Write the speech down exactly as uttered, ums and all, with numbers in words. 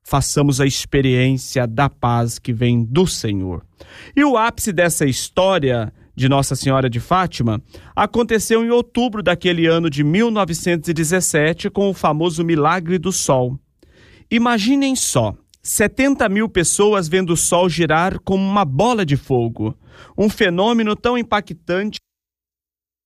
façamos a experiência da paz que vem do Senhor. E o ápice dessa história de Nossa Senhora de Fátima aconteceu em outubro daquele ano de mil novecentos e dezessete, com o famoso Milagre do Sol. Imaginem só, setenta mil pessoas vendo o Sol girar como uma bola de fogo, um fenômeno tão impactante